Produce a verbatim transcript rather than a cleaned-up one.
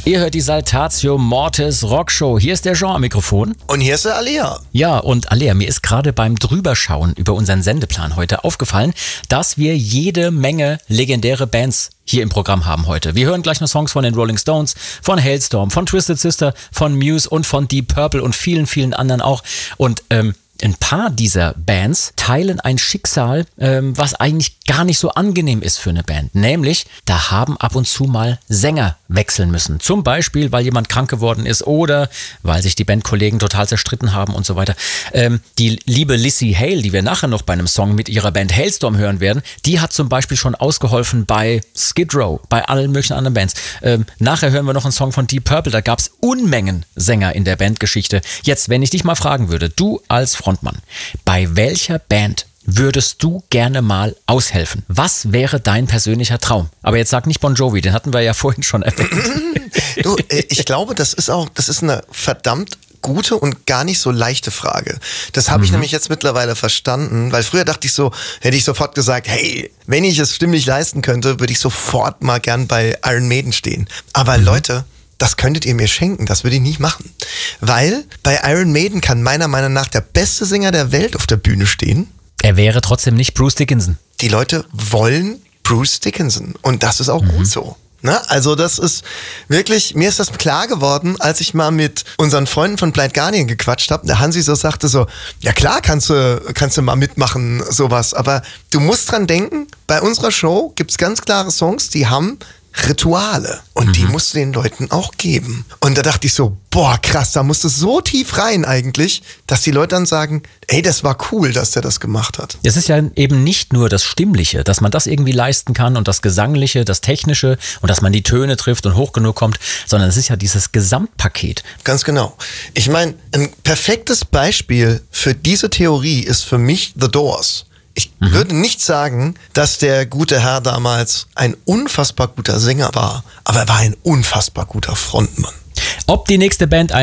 Ihr hört die Saltatio Mortis Rockshow. Hier ist der Jean am Mikrofon. Und hier ist der Alea. Ja, und Alea, mir ist gerade beim Drüberschauen über unseren Sendeplan heute aufgefallen, dass wir jede Menge legendäre Bands hier im Programm haben heute. Wir hören gleich noch Songs von den Rolling Stones, von Halestorm, von Twisted Sister, von Muse und von Deep Purple und vielen, vielen anderen auch. Und ähm, ein paar dieser Bands teilen ein Schicksal, ähm, was eigentlich gar nicht so angenehm ist für eine Band. Nämlich, da haben ab und zu mal Sänger wechseln müssen. Zum Beispiel, weil jemand krank geworden ist oder weil sich die Bandkollegen total zerstritten haben und so weiter. Ähm, die liebe Lzzy Hale, die wir nachher noch bei einem Song mit ihrer Band Halestorm hören werden, die hat zum Beispiel schon ausgeholfen bei Skid Row, bei allen möglichen anderen Bands. Ähm, nachher hören wir noch einen Song von Deep Purple, da gab es Unmengen Sänger in der Bandgeschichte. Jetzt, wenn ich dich mal fragen würde, du als Frontmann, bei welcher Band würdest du gerne mal aushelfen? Was wäre dein persönlicher Traum? Aber jetzt sag nicht Bon Jovi, den hatten wir ja vorhin schon erwähnt. Du, ich glaube, das ist auch, das ist eine verdammt gute und gar nicht so leichte Frage. Das habe ich mhm. nämlich jetzt mittlerweile verstanden, weil früher dachte ich so, hätte ich sofort gesagt, hey, wenn ich es stimmlich leisten könnte, würde ich sofort mal gern bei Iron Maiden stehen. Aber mhm. Leute, das könntet ihr mir schenken, das würde ich nicht machen. Weil bei Iron Maiden kann meiner Meinung nach der beste Sänger der Welt auf der Bühne stehen. Er wäre trotzdem nicht Bruce Dickinson. Die Leute wollen Bruce Dickinson und das ist auch mhm. gut so. Ne? Also das ist wirklich, mir ist das klar geworden, als ich mal mit unseren Freunden von Blind Guardian gequatscht habe. Der Hansi so sagte so, ja klar kannst du, kannst du mal mitmachen, sowas. Aber du musst dran denken, bei unserer Show gibt's ganz klare Songs, die haben Rituale und mhm. die musst du den Leuten auch geben. Und da dachte ich so, boah krass, da musst du so tief rein eigentlich, dass die Leute dann sagen, ey, das war cool, dass der das gemacht hat. Es ist ja eben nicht nur das Stimmliche, dass man das irgendwie leisten kann und das Gesangliche, das Technische und dass man die Töne trifft und hoch genug kommt, sondern es ist ja dieses Gesamtpaket. Ganz genau. Ich meine, ein perfektes Beispiel für diese Theorie ist für mich The Doors. Ich mhm. würde nicht sagen, dass der gute Herr damals ein unfassbar guter Sänger war, aber er war ein unfassbar guter Frontmann. Ob die nächste Band